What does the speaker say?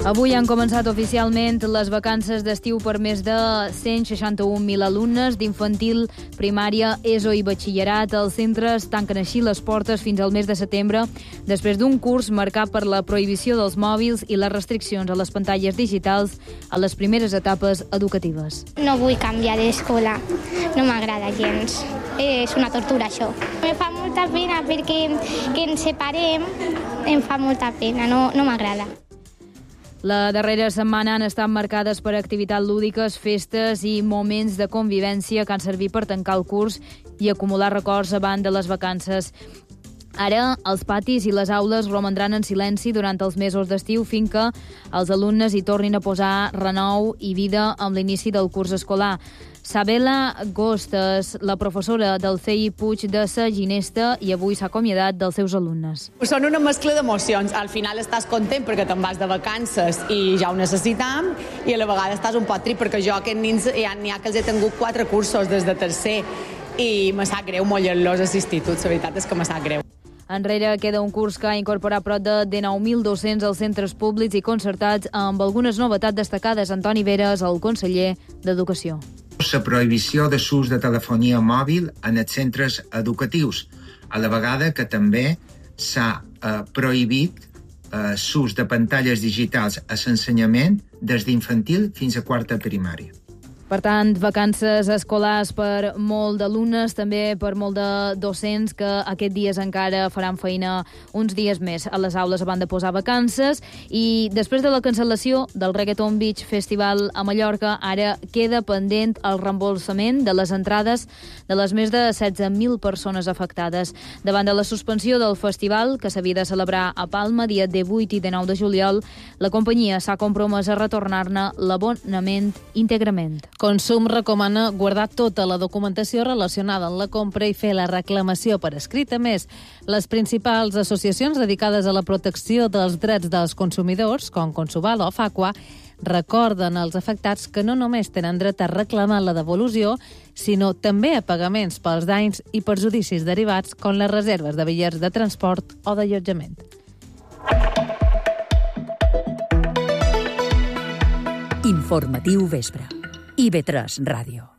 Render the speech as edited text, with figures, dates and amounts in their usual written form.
Avui han començat oficialment les vacances d'estiu per més de 161.000 alumnes d'infantil, primària, ESO i batxillerat. Els centres tanquen així les portes fins al mes de setembre, després d'un curs marcat per la prohibició dels mòbils i les restriccions a les pantalles digitals a les primeres etapes educatives. No vull canviar d'escola, no m'agrada gens. És una tortura, això. Em fa molta pena perquè que ens separem, em fa molta pena, no m'agrada. La darrera setmana han estat marcades per activitats lúdiques, festes i moments de convivència que han servit per tancar el curs i acumular records abans de les vacances. Ara, els patis i les aules romandran en silenci durant els mesos d'estiu fins que els alumnes hi tornin a posar renou i vida amb l'inici del curs escolar. Sabela Gostes, la professora del CEI Puig de Sa Ginesta, i avui s'ha acomiadat dels seus alumnes. Són una mescla d'emocions. Al final estàs content perquè te'n vas de vacances i ja ho necessitam, i a la vegada estàs un poc trist perquè jo aquests nins n'hi ha que els he tingut 4 cursos des de tercer i me sap greu mollar-los a l'institut. La veritat és que me sap greu. Enrere queda un curs que ha incorporat prop de 19.000 docents als centres públics i concertats, amb algunes novetats destacades. Antoni Veres, el conseller d'Educació. La prohibició de l'ús de telefonia mòbil en els centres educatius, a la vegada que també s'ha prohibit l'ús de pantalles digitals a l'ensenyament des d'infantil fins a quarta primària. Per tant, vacances escolars per molt d'alumnes, també per molt de docents que aquests dies encara faran feina uns dies més a les aules abans de posar vacances. I després de la cancel·lació del Reggaeton Beach Festival a Mallorca, ara queda pendent el reembolsament de les entrades de les més de 16.000 persones afectades. Davant de la suspensió del festival, que s'havia de celebrar a Palma, dia 18 i 19 de juliol, la companyia s'ha compromès a retornar-ne l'abonament íntegrament. Consum recomana guardar tota la documentació relacionada amb la compra i fer la reclamació per escrit. A més, les principals associacions dedicades a la protecció dels drets dels consumidors, com Consuval o Facua, recorden als afectats que no només tenen dret a reclamar la devolució, sinó també a pagaments pels danys i perjudicis derivats, com les reserves de bitllets de transport o d'allotjament. Informatiu vespre. IB3 Ràdio.